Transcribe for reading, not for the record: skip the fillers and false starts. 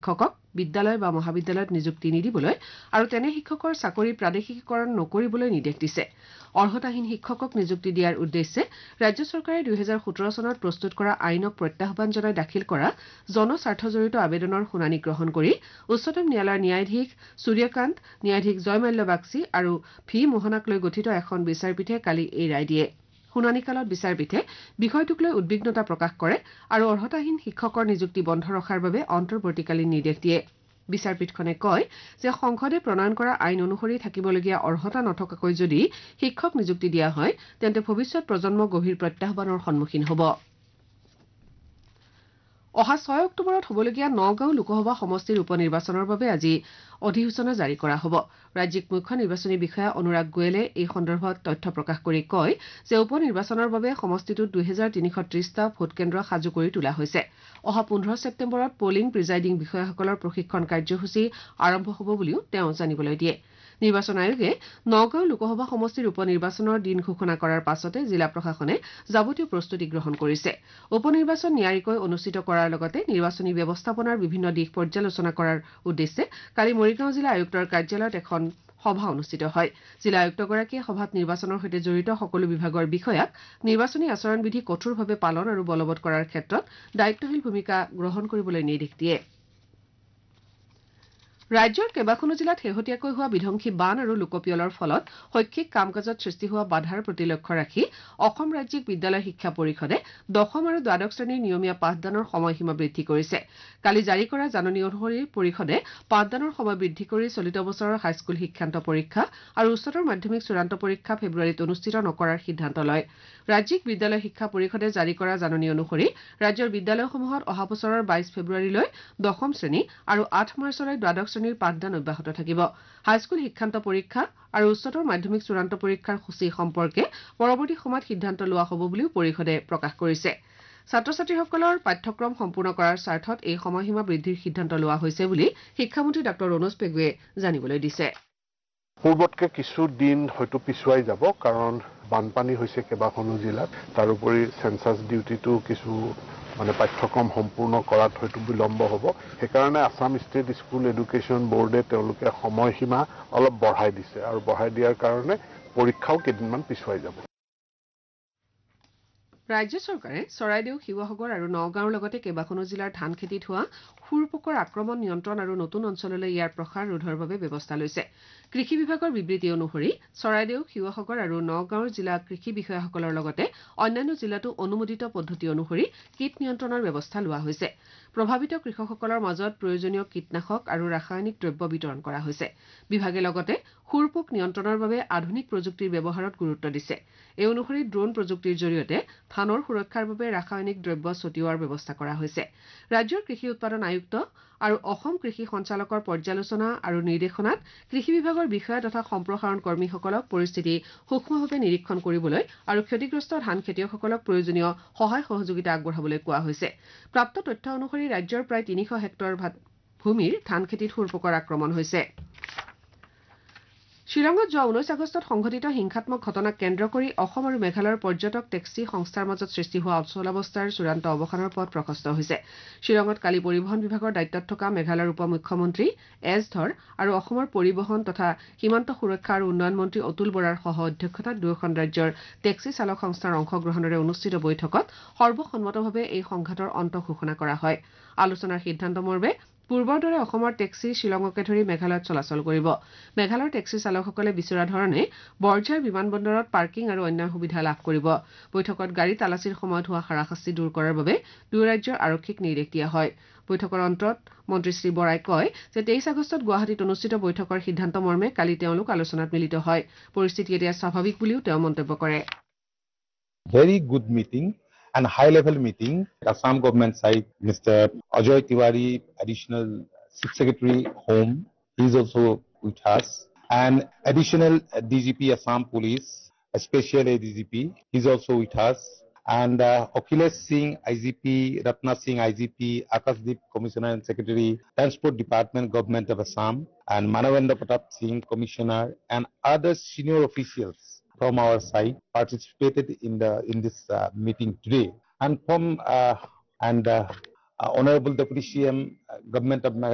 শিক্ষকক বিদ্যালয় বা মহাবিদ্যালয়ত নিযুক্তি নিদিবলৈ আৰু তেনে শিক্ষকৰ চাকৰি প্ৰাদেশিকীকৰণ নকৰিবলৈ নিৰ্দেশ দিছে অৰ্হতাহীন শিক্ষকক নিযুক্তি দিয়াৰ উদ্দেশ্যে ৰাজ্য চৰকাৰে 2017 চনত প্ৰস্তুত কৰা আইনক প্ৰত্যাহ্বান জনাই দাখিল কৰা জনস্বাৰ্থজড়িত আবেদনৰ শুনানি গ্ৰহণ কৰি উচ্চতম ন্যায়ালয়ৰ ন্যায়াধীশ সূৰ্যকান্ত ন্যায়াধীশ জয়মাল্য বাগচি আৰু ভি মোহনাক লৈ গঠিত এখন বিচাৰপীঠে কালি এই ৰায় দিয়ে শুনানিকালত বিচাৰপীঠে বিষয়টোক লৈ উদ্বিগ্নতা প্ৰকাশ কৰে আৰু অৰ্হতাহীন শিক্ষকৰ নিযুক্তি বন্ধ ৰখাৰ বাবে অন্তৰ্বৰ্তীকালীন নিৰ্দেশ দিয়ে বিচাৰপীঠখনে কয় যে সংসদে প্ৰণয়ন কৰা আইন অনুসৰি থাকিবলগীয়া অৰ্হতা নথকাকৈ যদি শিক্ষক নিযুক্তি দিয়া হয় তেন্তে ভৱিষ্যত প্ৰজন্ম গভীৰ প্ৰত্যাহ্বানৰ সন্মুখীন হ'ব অহা 6 অক্টোবৰত হ'বলগীয়া নগাঁও লোকসভা সমষ্টিৰ উপ নিৰ্বাচনৰ বাবে আজি অধিসূচনা জাৰি কৰা হ'ব ৰাজ্যিক মুখ্য নিৰ্বাচনী বিষয়া অনুৰাগ গোয়েলে এই সন্দৰ্ভত তথ্য প্ৰকাশ কৰি কয় যে উপ নিৰ্বাচনৰ বাবে সমষ্টিটোত 2330টা ভোটকেন্দ্ৰ সাজু কৰি তোলা হৈছে অহা 15 ছেপ্টেম্বৰত পলিং প্ৰিজাইডিং বিষয়াসকলৰ প্ৰশিক্ষণ কাৰ্যসূচী আৰম্ভ হ'ব বুলিও তেওঁ জানিবলৈ দিয়ে নিৰ্বাচন আয়োগে নগাঁও লোকসভা সমষ্টিৰ উপ নিৰ্বাচনৰ দিন ঘোষণা কৰাৰ পাছতে জিলা প্ৰশাসনে যাৱতীয় প্ৰস্তুতি গ্ৰহণ কৰিছে উপ নিৰ্বাচন নিয়াৰিকৈ অনুষ্ঠিত কৰাৰ লগতে নিৰ্বাচনী ব্যৱস্থাপনাৰ বিভিন্ন দিশ পৰ্যালোচনা কৰাৰ উদ্দেশ্যে কালি মৰিগাঁও জিলা আয়ুক্তৰ কাৰ্যালয়ত এখন সভা অনুষ্ঠিত হয় জিলা আয়ুক্তগৰাকীয়ে সভাত নিৰ্বাচনৰ সৈতে জড়িত সকলো বিভাগৰ বিষয়াক নিৰ্বাচনী আচৰণবিধি কঠোৰভাৱে পালন আৰু বলবৎ কৰাৰ ক্ষেত্ৰত দায়িত্বশীল ভূমিকা গ্ৰহণ কৰিবলৈ নিৰ্দেশ দিয়ে ৰাজ্যৰ কেইবাখনো জিলাত শেহতীয়াকৈ হোৱা বিধ্বংসী বান আৰু লোকপিয়লৰ ফলত শৈক্ষিক কাম কাজত সৃষ্টি হোৱা বাধাৰ প্ৰতি লক্ষ্য ৰাখি অসম ৰাজ্যিক বিদ্যালয় শিক্ষা পৰিষদে দশম আৰু দ্বাদশ শ্ৰেণীৰ নিয়মীয়া পাঠদানৰ সময়সীমা বৃদ্ধি কৰিছে কালি জাৰি কৰা জাননী অনুসৰি পৰিষদে পাঠদানৰ সময় বৃদ্ধি কৰি চলিত বছৰৰ হাইস্কুল শিক্ষান্ত পৰীক্ষা আৰু উচ্চতৰ মাধ্যমিক চূড়ান্ত পৰীক্ষা ফেব্ৰুৱাৰীত অনুষ্ঠিত নকৰাৰ সিদ্ধান্ত লয় ৰাজ্যিক বিদ্যালয় শিক্ষা পৰিষদে জাৰি কৰা জাননী অনুসৰি ৰাজ্যৰ বিদ্যালয়সমূহত অহা বছৰৰ 22 ফেব্ৰুৱাৰীলৈ দশম শ্ৰেণী আৰু 8 মাৰ্চলৈ দ্বাদশ শ্ৰেণীৰ পাঠদান অব্যাহত থাকিব হাইস্কুল শিক্ষান্ত পৰীক্ষা আৰু উচ্চতৰ মাধ্যমিক চূড়ান্ত পৰীক্ষাৰ সূচী সম্পৰ্কে পৰৱৰ্তী সময়ত সিদ্ধান্ত লোৱা হ'ব বুলিও পৰিষদে প্ৰকাশ কৰিছে ছাত্ৰ ছাত্ৰীসকলৰ পাঠ্যক্ৰম সম্পূৰ্ণ কৰাৰ স্বাৰ্থত এই সময়সীমা বৃদ্ধিৰ সিদ্ধান্ত লোৱা হৈছে বুলি শিক্ষামন্ত্ৰী ডঃ ৰণোজ পেগুৱে জানিবলৈ দিছে পূৰ্বতকে কিছু দিন হয়তো পিছুৱাই যাব কাৰণ বানপানী হৈছে কেইবাখনো জিলাত তাৰোপৰি সেন্সাস ডিউটিটো কিছু পাঠ্যক্ৰম সম্পূৰ্ণ কৰাত হয়তো বিলম্ব হ'ব সেইকাৰণে আসাম ষ্টেট স্কুল এডুকেশ্যন বোৰ্ডে তেওঁলোকে সময়সীমা অলপ বঢ়াই দিছে আৰু বঢ়াই দিয়াৰ কাৰণে পৰীক্ষাও কেইদিনমান পিছুৱাই যাব ৰাজ্য চৰকাৰে চৰাইদেউ শিৱসাগৰ আৰু নগাঁৱৰ লগতে কেইবাখনো জিলাৰ ধান খেতিত হোৱা শুৰপোকৰ আক্ৰমণ নিয়ন্ত্ৰণ আৰু নতুন অঞ্চললৈ ইয়াৰ প্ৰসাৰ ৰোধৰ বাবে ব্যৱস্থা লৈছে কৃষি বিভাগৰ বিবৃতি অনুসৰি চৰাইদেউ শিৱসাগৰ আৰু নগাঁৱৰ জিলা কৃষি বিষয়াসকলৰ লগতে অন্যান্য জিলাতো অনুমোদিত পদ্ধতি অনুসৰি কীট নিয়ন্ত্ৰণৰ ব্যৱস্থা লোৱা হৈছে প্ৰভাৱিত কৃষকসকলৰ মাজত প্ৰয়োজনীয় কীটনাশক আৰু ৰাসায়নিক দ্ৰব্য বিতৰণ কৰা হৈছে বিভাগে লগতে শুৰপোক নিয়ন্ত্ৰণৰ বাবে আধুনিক প্ৰযুক্তিৰ ব্যৱহাৰত গুৰুত্ব দিছে এই অনুসৰি ড্ৰোন প্ৰযুক্তিৰ জৰিয়তে ধানৰ সুৰক্ষাৰ বাবে ৰাসায়নিক দ্ৰব্য ছটিওৱাৰ ব্যৱস্থা কৰা হৈছে ৰাজ্যৰ কৃষি উৎপাদন আয়ুক্ত আৰু অসম কৃষি সঞ্চালকৰ পৰ্যালোচনা আৰু নিৰ্দেশনাত কৃষি বিভাগৰ বিষয়া তথা সম্প্ৰসাৰণ কৰ্মীসকলক পৰিস্থিতি সূক্ষ্মভাৱে নিৰীক্ষণ কৰিবলৈ আৰু ক্ষতিগ্ৰস্ত ধান খেতিয়কসকলক প্ৰয়োজনীয় সহায় সহযোগিতা আগবঢ়াবলৈ কোৱা হৈছে প্ৰাপ্ত তথ্য অনুসৰি ৰাজ্যৰ প্ৰায় 300 হেক্টৰ ভূমিৰ ধান খেতিত শুৰপোকৰ আক্ৰমণ হৈছে শ্বিলঙত যোৱা 19 আগষ্টত সংঘটিত হিংসাত্মক ঘটনাক কেন্দ্ৰ কৰি অসম আৰু মেঘালয়ৰ পৰ্যটক টেক্সি সংস্থাৰ মাজত সৃষ্টি হোৱা অচলাৱস্থাৰ চূড়ান্ত অৱসানৰ পথ প্ৰশস্ত হৈছে শ্বিলঙত কালি পৰিবহণ বিভাগৰ দায়িত্বত থকা মেঘালয়ৰ উপ মুখ্যমন্ত্ৰী এছ ধৰ আৰু অসমৰ পৰিবহণ তথা সীমান্ত সুৰক্ষা আৰু উন্নয়ন মন্ত্ৰী অতুল বৰাৰ সহ অধ্যক্ষতাত দুয়োখন ৰাজ্যৰ টেক্সি চালক সংস্থাৰ অংশগ্ৰহণেৰে অনুষ্ঠিত বৈঠকত সৰ্বসন্মতভাৱে এই সংঘাতৰ অন্ত ঘোষণা কৰা হয় আলোচনাৰ সিদ্ধান্ত মৰ্মে পূৰ্বৰ দৰে অসমৰ টেক্সি শ্বিলঙকে ধৰি মেঘালয়ত চলাচল কৰিব মেঘালয়ৰ টেক্সি চালকসকলে বিচৰা ধৰণে বৰঝাৰ বিমানবন্দৰত পাৰ্কিং আৰু অন্য সুবিধা লাভ কৰিব বৈঠকত গাড়ী তালাচীৰ সময়ত হোৱা হাৰাশাস্তি দূৰ কৰাৰ বাবে দুয়ো ৰাজ্যৰ আৰক্ষীক নিৰ্দেশ দিয়া হয় বৈঠকৰ অন্তত মন্ত্ৰী শ্ৰী বৰাই কয় যে 23 আগষ্টত গুৱাহাটীত অনুষ্ঠিত বৈঠকৰ সিদ্ধান্ত মৰ্মে কালি তেওঁলোক আলোচনাত মিলিত হয় পৰিস্থিতি এতিয়া স্বাভাৱিক বুলিও তেওঁ মন্তব্য কৰে Very good meeting and high-level meeting. Assam government side, Mr. Ajoy Tiwari, additional Chief Secretary Home, he is also with us. And additional DGP Assam Police, a special ADGP, he is also with us. And Akhilesh Singh, IGP, Ratna Singh, IGP, Akashdeep, Commissioner and Secretary, Transport Department, Government of Assam, and Manavendra Pratap Singh, Commissioner, and other senior officials from our side participated in this meeting today, and from Honorable Deputy CM, Government of